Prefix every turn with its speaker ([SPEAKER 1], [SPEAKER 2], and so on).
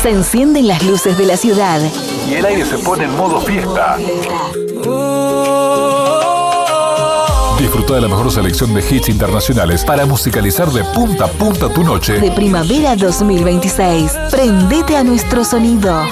[SPEAKER 1] Se encienden las luces de la ciudad.
[SPEAKER 2] Y el aire se pone en modo fiesta. Disfruta de la mejor selección de hits internacionales para musicalizar de punta a punta tu noche.
[SPEAKER 1] De primavera 2026. Prendete a nuestro sonido.